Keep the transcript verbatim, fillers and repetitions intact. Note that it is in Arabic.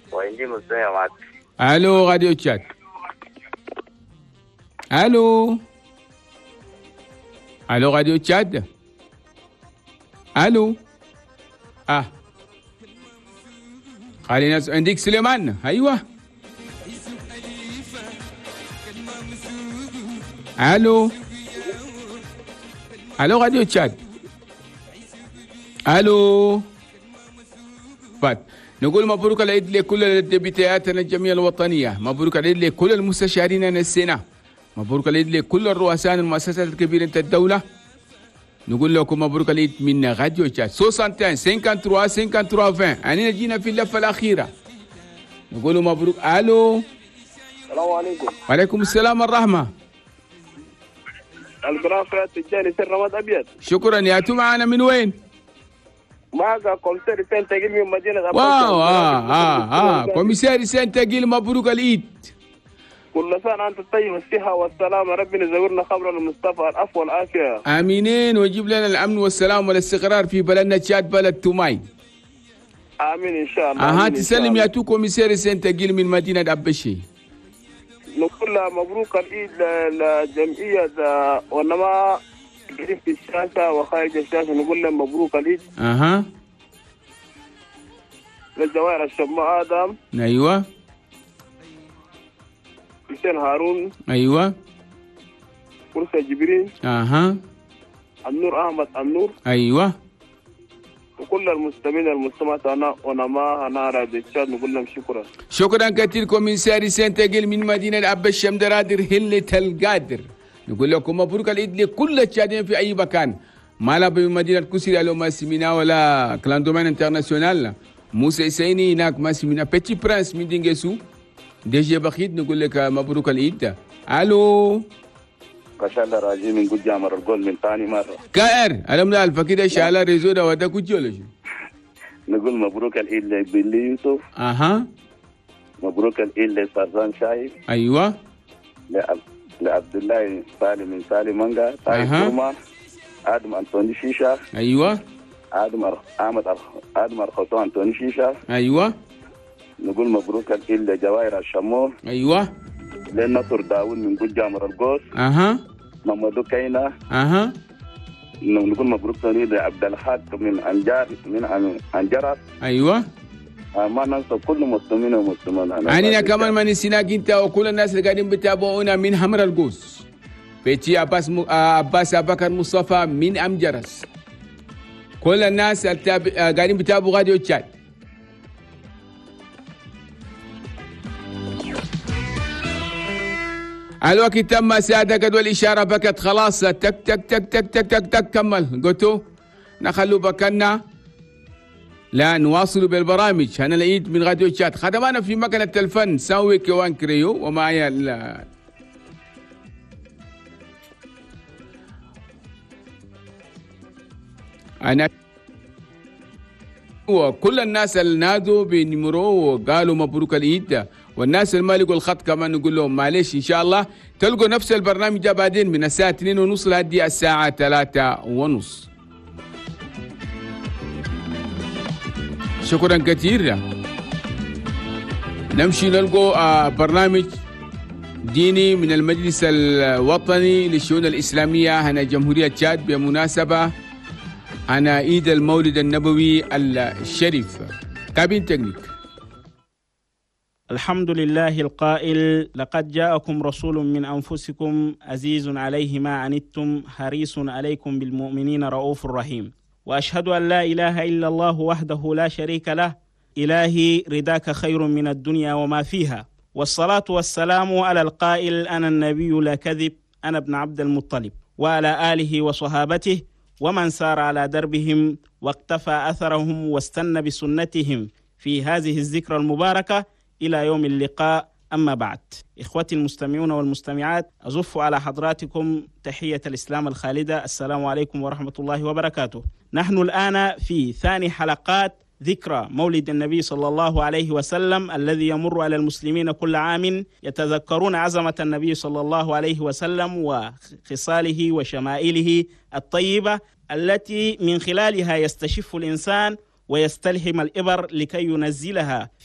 وعندي مستمع معك. الو راديو تشات. الو الو راديو تشات. الو اه خلينا عندك سليمان. ايوه الو الو راديو تشات. الو فات. نقول مبروك العيد لكل الدبيتياتنا الجمعية الوطنية، مبروك العيد لكل المستشارين السنة، مبروك العيد لكل الرؤساء المؤسسات الكبيرة الدولة. نقول لكم مبروك العيد من راديو تشات ستة وستين خمسة وخمسين خمسة وعشرين. أنا جينا في اللفة الأخيرة. نقول مبروك. ألو السلام عليكم. وعليكم السلام والرحمة. الجرافة التجاري سر رماد أبيض. شكرا. يا معنا من وين؟ معك كومساري سانتا جيل من مدينة أبيض. واو اه اه اه كوميساري سانتا جيل مبروك العيد. كل سنة أنت طيب الصحة والسلامة، ربنا يزورنا خبر المصطفى العفو والعافية. آمينين ويجيب لنا الأمن والسلام والاستقرار في بلدنا تشاد بلد توماي. آمين إن شاء الله. أها تسلم يا تو كوميساري سانتا جيل من مدينة أبشي. نقول مبروك العيد للجمعية وإنما قريب في الشاشة وخارج الشاشة. نقول لهم مبروك العيد. أها للجوائر الشماء آدم. أيوة. حسين هارون. أيوة. فرصة جبرين. أها. النور أحمد النور. أيوة. وكل المستمعين المستمعات أنا ونما أنا راديو تشاد نقول لهم شكرا. شكرا كثير كوميساري سانتاجيل من مدينة أبا الشمدرادر هلة القادر. نقول لكم مبروك العيد لكل التشادين في أي مكان، ما لا بمدينة كسيري ألو ماسمينا ولا كلاندومان انترناسيونال. موسى سيني هناك ماسمينا بيتي برانس من دينجسو دي جي بخيت. نقول لك مبروك العيد. الو كشال راجي من قد جامر الجول من ثاني مرة. كائر ألمنا الفا كده شالا ريزودا ودا كوتشولش. نقول مبروك العيد لبيلي يوسف. أها. مبروك العيد لسرزان شايف. أيوة. لعب لعبد الله سالم من سالم مانجا. أها. آدم أنتوني شيشة. أيوة. آدم أر... أحمد أر... آدم أرخوتو أنتوني شيشة. أيوة. نقول مبروك العيد لجواهر الشمو. أيوة. لنصر داود من قد جامر الجوس. أها. محمد كينا. أها. نقول مبروك ثاني لعبد الحق من أنجار من أنجرة. أيوة. ما ننسى كل مسلمين ومسلمات. أنا كمان ما نسيناك أنت وكل الناس اللي قاعدين بيتابعونا من حمر القوس. بيتي عباس م... عباس أبو بكر مصطفى من أمجرس. كل الناس التاب... قاعدين بيتابعوا راديو تشات. الوقت تم سيادة والإشارة بكت خلاص. تك تك تك تك تك تك تك كمل قلتوا نخلوا بكنا. لا نواصل بالبرامج. أنا العيد من راديو تشات خدمانا في مكنة الفن سوي كيوان كريو ومعايا ال... أنا وكل الناس اللي نادوا بنمرو وقالوا مبروك العيد، والناس اللي ما لقوا الخط كمان نقول لهم معلش إن شاء الله تلقوا نفس البرنامج ده بعدين من الساعة اثنين ونص لحد الساعة ثلاثة ونص. شكرا كثير. نمشي نلقوا برنامج ديني من المجلس الوطني للشؤون الإسلامية هنا جمهورية تشاد بمناسبة أنا عيد المولد النبوي الشريف. كابين تكنيك. الحمد لله القائل لقد جاءكم رسول من أنفسكم عزيز عليه ما عنتم حريص عليكم بالمؤمنين رؤوف رحيم. وأشهد أن لا إله إلا الله وحده لا شريك له. إلهي رداك خير من الدنيا وما فيها. والصلاة والسلام على القائل أنا النبي لا كذب أنا ابن عبد المطلب وعلى آله وصحابته ومن سار على دربهم واقتفى أثرهم واستنى بسنتهم في هذه الذكرى المباركة إلى يوم اللقاء. أما بعد، إخوتي المستمعون والمستمعات، أزف على حضراتكم تحية الإسلام الخالدة. السلام عليكم ورحمة الله وبركاته. نحن الآن في ثاني حلقات ذكرى مولد النبي صلى الله عليه وسلم الذي يمر على المسلمين كل عام، يتذكرون عظمة النبي صلى الله عليه وسلم وخصاله وشمائله الطيبة التي من خلالها يستشف الإنسان ويستلهم الإبر لكي ينزلها